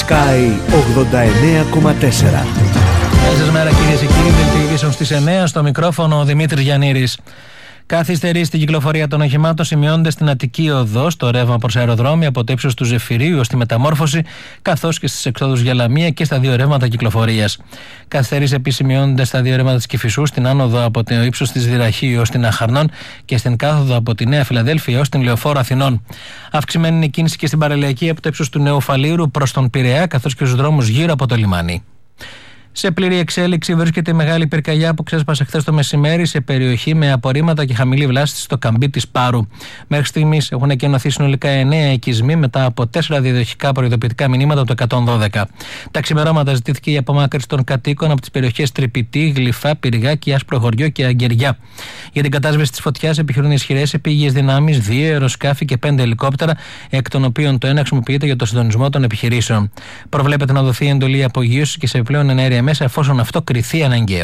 Sky 89,4. Καλή σας μέρα κυρίες και κύριοι, δελτίο ειδήσεων στις 9, στο μικρόφωνο ο Δημήτρης Γιαννήρης. Καθυστερεί στην κυκλοφορία των οχημάτων σημειώνονται στην Αττική Οδό, στο ρεύμα προς αεροδρόμια από το ύψος του Ζεφυρίου ως τη Μεταμόρφωση, καθώς και στις εξόδους για Λαμία και στα δύο ρεύματα κυκλοφορίας. Καθυστερήσεις επίσης σημειώνονται στα δύο ρεύματα της Κηφισού, στην άνοδο από το ύψος της Δυραχείου ως την Αχαρνών και στην κάθοδο από τη Νέα Φιλαδέλφια ως την Λεωφόρο Αθηνών. Αυξημένη είναι η κίνηση και στην παραλιακή από το ύψος του Νέου Φαλήρου προς τον Πειραιά, καθώς και στους δρόμους γύρω από το λιμάνι. Σε πλήρη εξέλιξη βρίσκεται η μεγάλη πυρκαγιά που ξέσπασε χθες το μεσημέρι σε περιοχή με απορρίμματα και χαμηλή βλάστηση στο καμπί της Πάρου. Μέχρι στιγμής έχουν εκενωθεί συνολικά 9 οικισμοί μετά από 4 διαδοχικά προειδοποιητικά μηνύματα από το 112. Τα ξημερώματα ζητήθηκε η απομάκρυνση των κατοίκων από τις περιοχές Τρυπητή, Γλυφά, Πυριγάκι, Άσπρο Χωριό και Αγγεριά. Για την κατάσβεση της φωτιάς επιχειρούν ισχυρές επίγειες δυνάμεις, 2 αεροσκάφη και 5 ελικόπτερα, εκ των οποίων το ένα χρησιμοποιείται για το συντονισμό των επιχειρήσεων. Προβλέπεται να δοθεί εντολή απογείωσης και σε επιπλέον ενέργεια μέσα εφόσον αυτό κριθεί αναγκαίο.